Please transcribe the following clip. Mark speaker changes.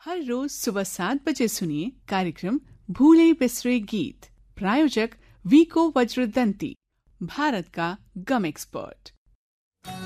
Speaker 1: हर रोज सुबह 7 बजे सुनिए कार्यक्रम भूले बिसरे गीत। प्रायोजक वीको वज्रदंती, भारत का गम एक्सपर्ट।